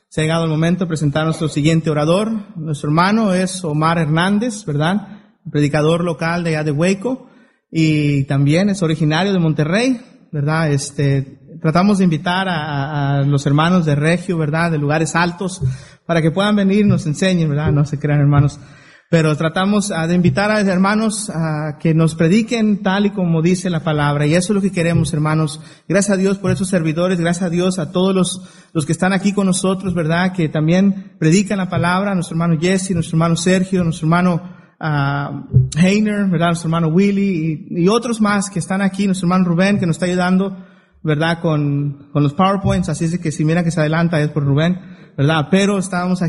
Se ha llegado el momento de presentar a nuestro siguiente orador. Nuestro hermano es Omar Hernández, ¿verdad? Predicador local de allá de Waco. Y también es originario de Monterrey, ¿verdad? Tratamos de invitar a los hermanos de Regio, ¿verdad? De lugares altos, para que puedan venir y nos enseñen, ¿verdad? No se crean, hermanos. Pero tratamos de invitar a los hermanos a que nos prediquen tal y como dice la palabra. Y eso es lo que queremos, hermanos. Gracias a Dios por esos servidores. Gracias a Dios a todos los que están aquí con nosotros, ¿verdad? Que también predican la palabra. Nuestro hermano Jesse, nuestro hermano Sergio, nuestro hermano Heiner, ¿verdad? Nuestro hermano Willy y otros más que están aquí. Nuestro hermano Rubén que nos está ayudando, ¿verdad? Con los PowerPoints. Así es que si miran que se adelanta es por Rubén, ¿verdad? Pero estábamos aquí